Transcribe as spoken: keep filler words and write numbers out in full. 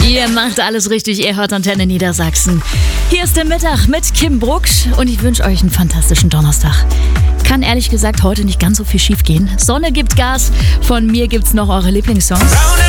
Ihr macht alles richtig, ihr hört Antenne Niedersachsen. Hier ist der Mittag mit Kim Brucksch und ich wünsche euch einen fantastischen Donnerstag. Kann ehrlich gesagt heute nicht ganz so viel schief gehen. Sonne gibt Gas, von mir gibt's noch eure Lieblingssongs.